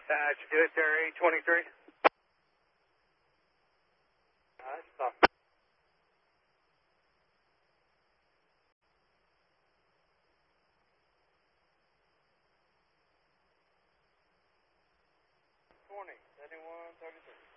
Did you do it there, 823? Stop. Morning, 7133.